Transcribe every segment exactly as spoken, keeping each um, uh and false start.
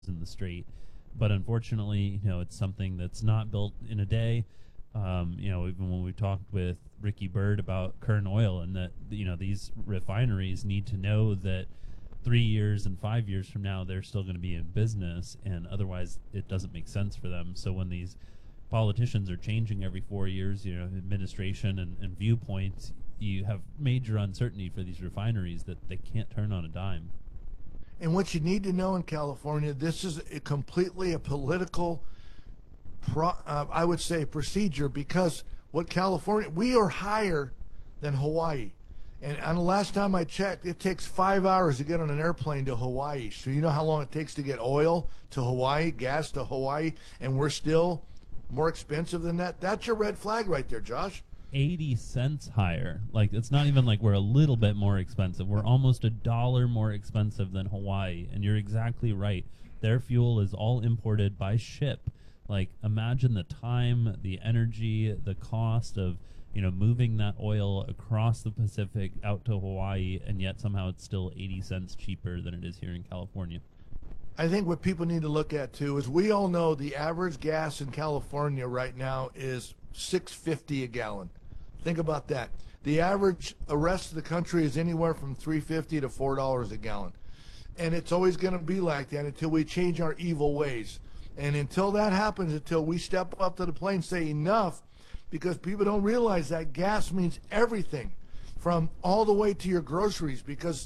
in the strait. But unfortunately, you know, it's something that's not built in a day. Um, you know, even when we talked with Ricky Byrd about Kern Oil, and that, you know, these refineries need to know that three years and five years from now they're still going to be in business, and otherwise it doesn't make sense for them. So when these politicians are changing every four years, you know, administration and, and viewpoints, you have major uncertainty for these refineries that they can't turn on a dime. And what you need to know in California, this is a completely a political, pro, uh, I would say, procedure, because what California, we are higher than Hawaii. And on the last time I checked, it takes five hours to get on an airplane to Hawaii. So you know how long it takes to get oil to Hawaii, gas to Hawaii, and we're still more expensive than that? That's your red flag right there, Josh. eighty cents higher. Like, it's not even like we're a little bit more expensive. We're almost a dollar more expensive than Hawaii. And you're exactly right. Their fuel is all imported by ship. Like, imagine the time, the energy, the cost of, you know, moving that oil across the Pacific out to Hawaii, and yet somehow it's still eighty cents cheaper than it is here in California. I think what people need to look at, too, is we all know the average gas in California right now is six fifty a gallon. Think about that. The average, the rest of the country is anywhere from three fifty to four dollars a gallon. And it's always going to be like that until we change our evil ways. And until that happens, until we step up to the plate and say enough, because people don't realize that gas means everything from all the way to your groceries. Because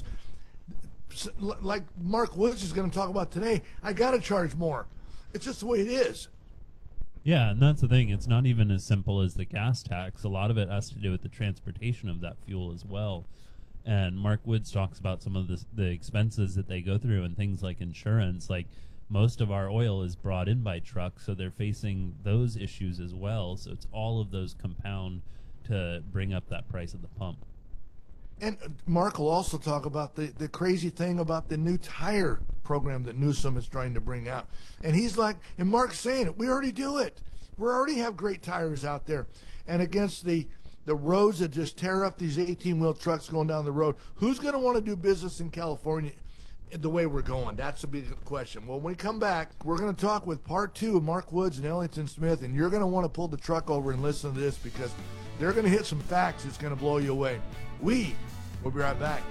like Mark Woods is going to talk about today, I got to charge more. It's just the way it is. Yeah, and that's the thing. It's not even as simple as the gas tax. A lot of it has to do with the transportation of that fuel as well. And Mark Woods talks about some of the, the expenses that they go through and things like insurance. Like, most of our oil is brought in by truck, so they're facing those issues as well. So it's all of those compound to bring up that price at the pump. And Mark will also talk about the, the crazy thing about the new tire program that Newsom is trying to bring out. And he's like, and Mark's saying it, we already do it. We already have great tires out there. And against the, the roads that just tear up these eighteen-wheel trucks going down the road, who's going to want to do business in California the way we're going? That's a big question. Well, when we come back, we're going to talk with part two of Mark Woods and Ellington Smith, and you're going to want to pull the truck over and listen to this, because they're going to hit some facts that's going to blow you away. We will be right back.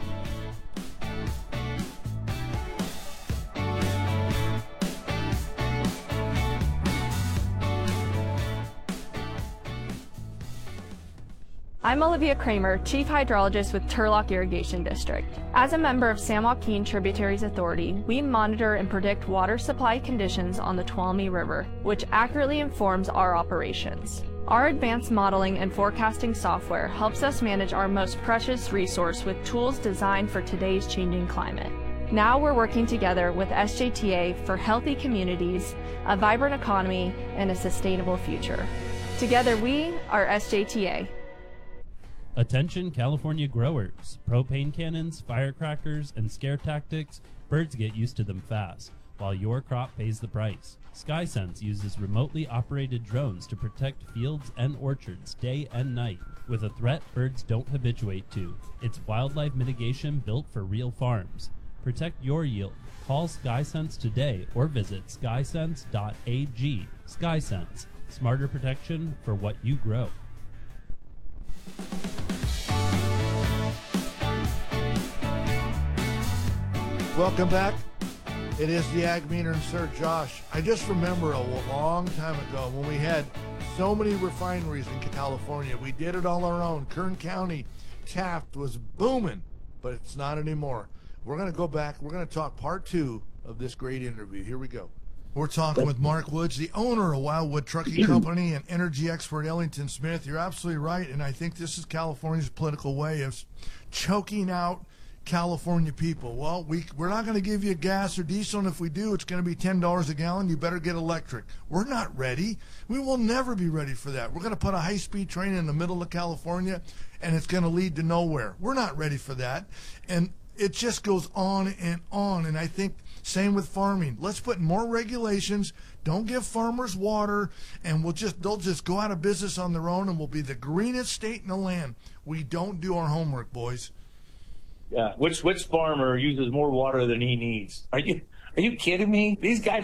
I'm Olivia Kramer, Chief Hydrologist with Turlock Irrigation District. As a member of San Joaquin Tributaries Authority, we monitor and predict water supply conditions on the Tuolumne River, which accurately informs our operations. Our advanced modeling and forecasting software helps us manage our most precious resource with tools designed for today's changing climate. Now we're working together with S J T A for healthy communities, a vibrant economy, and a sustainable future. Together we are S J T A. Attention California growers. Propane cannons, firecrackers, and scare tactics, birds get used to them fast, while your crop pays the price. SkySense uses remotely operated drones to protect fields and orchards day and night with a threat birds don't habituate to. It's wildlife mitigation built for real farms. Protect your yield. Call SkySense today or visit skysense dot a g. SkySense, smarter protection for what you grow. Welcome back. It is the Ag Meter and Sir Josh. I just remember a long time ago when we had so many refineries in California. We did it all our own. Kern County, Taft was booming, but it's not anymore. We're going to go back. We're going to talk part two of this great interview. Here we go. We're talking with Mark Woods, the owner of Wildwood Trucking Company, and energy expert Ellington Smith. You're absolutely right, and I think this is California's political way of choking out California people. Well, we, we're not going to give you gas or diesel, and if we do, it's going to be ten dollars a gallon. You better get electric. We're not ready. We will never be ready for that. We're going to put a high-speed train in the middle of California, and it's going to lead to nowhere. We're not ready for that. And it just goes on and on, and I think same with farming. Let's put more regulations. Don't give farmers water, and we'll just they'll just go out of business on their own, and we'll be the greenest state in the land. We don't do our homework, boys. Yeah, which which farmer uses more water than he needs? Are you Are you kidding me? These guys